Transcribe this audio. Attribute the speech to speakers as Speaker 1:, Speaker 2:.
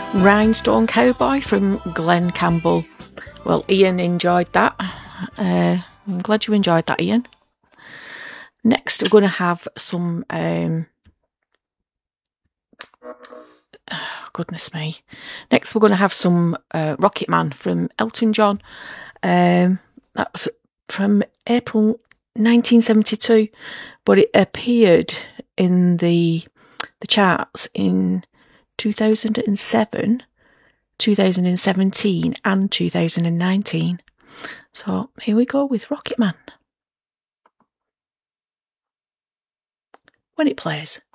Speaker 1: Rhinestone Cowboy from Glenn Campbell. Well, Ian enjoyed that. I'm glad you enjoyed that, Ian. Next, we're going to have some... goodness me. Next, we're going to have some Rocket Man from Elton John. That's from April 1972, but it appeared in the charts in 2007, 2017 and 2019. So here we go with Rocket Man. When it plays.